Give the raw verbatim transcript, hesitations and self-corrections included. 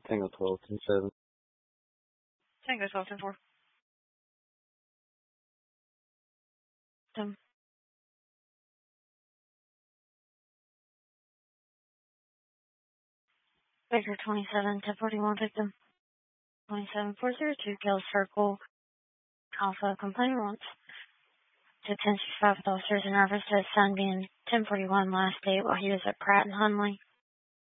Tango twelve, ten seven. Tango twelve, ten four. Them. Baker twenty-seven, ten forty-one, victim. twenty-seven, four zero two, Gale Circle, Alpha, complaint wants to ten sixty-five with officers in reference to his son being ten forty-one last date while he was at Pratt and Hunley.